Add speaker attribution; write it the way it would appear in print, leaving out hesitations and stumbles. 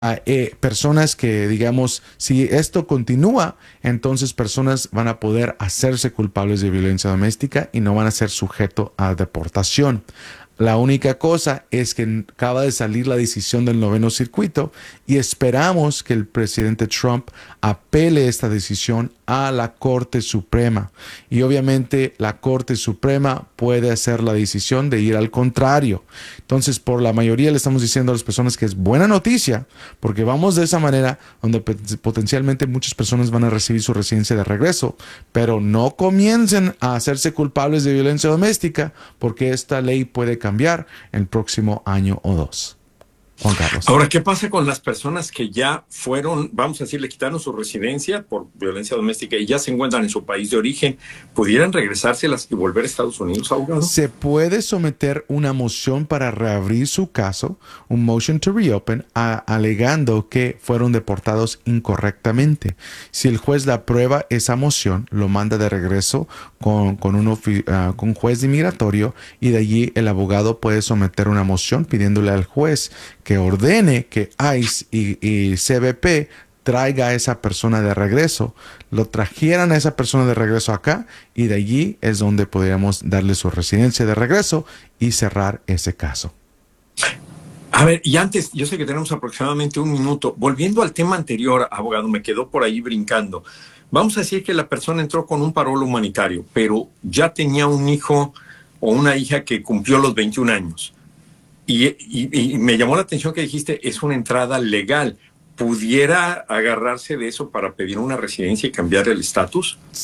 Speaker 1: personas que, digamos, si esto continúa, entonces personas van a poder hacerse culpables de violencia doméstica y no van a ser sujetos a deportación. La única cosa es que acaba de salir la decisión del noveno circuito y esperamos que el presidente Trump apele esta decisión a la Corte Suprema. Y obviamente la Corte Suprema puede hacer la decisión de ir al contrario. Entonces, por la mayoría le estamos diciendo a las personas que es buena noticia, porque vamos de esa manera donde potencialmente muchas personas van a recibir su residencia de regreso, pero no comiencen a hacerse culpables de violencia doméstica, porque esta ley puede cambiar el próximo año o dos. Juan Carlos.
Speaker 2: Ahora, ¿qué pasa con las personas que ya fueron, vamos a decir, le quitaron su residencia por violencia doméstica y ya se encuentran en su país de origen? ¿Pudieran regresárselas y volver a Estados Unidos, abogado?
Speaker 1: Se puede someter una moción para reabrir su caso, un motion to reopen, alegando que fueron deportados incorrectamente. Si el juez le aprueba esa moción, lo manda de regreso con un juez de inmigratorio y de allí el abogado puede someter una moción pidiéndole al juez que ordene que ICE y CBP traiga a esa persona de regreso, lo trajeran a esa persona de regreso acá y de allí es donde podríamos darle su residencia de regreso y cerrar ese caso.
Speaker 2: A ver, y antes, yo sé que tenemos aproximadamente un minuto. Volviendo al tema anterior, abogado, me quedó por ahí brincando. Vamos a decir que la persona entró con un parol humanitario, pero ya tenía un hijo o una hija que cumplió los 21 años. Y me llamó la atención que dijiste, es una entrada legal. ¿Pudiera agarrarse de eso para pedir una residencia y cambiar el estatus?